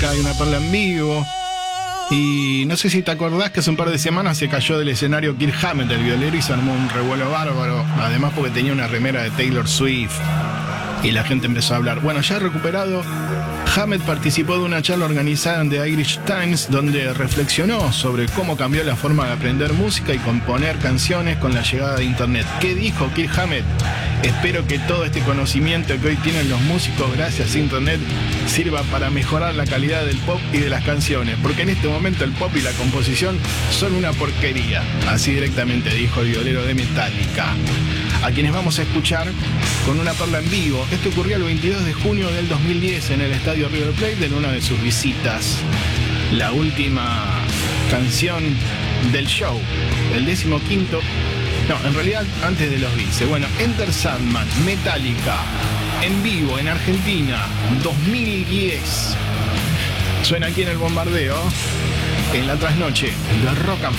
Metallica, hay una perla en vivo. Y no sé si te acordás que hace un par de semanas se cayó del escenario Kirk Hammett, el violero, y se armó un revuelo bárbaro. Además porque tenía una remera de Taylor Swift. Y la gente empezó a hablar. Bueno, ya recuperado, Hammett participó de una charla organizada en The Irish Times donde reflexionó sobre cómo cambió la forma de aprender música y componer canciones con la llegada de Internet. ¿Qué dijo Kirk Hammett? Espero que todo este conocimiento que hoy tienen los músicos gracias a Internet sirva para mejorar la calidad del pop y de las canciones, porque en este momento el pop y la composición son una porquería. Así directamente dijo el violero de Metallica, a quienes vamos a escuchar con una perla en vivo. Esto ocurrió el 22 de junio del 2010 en el estadio River Plate en una de sus visitas. La última canción del show, el 15º. No, en realidad antes de los vice. Bueno, Enter Sandman, Metallica, en vivo en Argentina, 2010. Suena aquí en el bombardeo, en la trasnoche de Rock and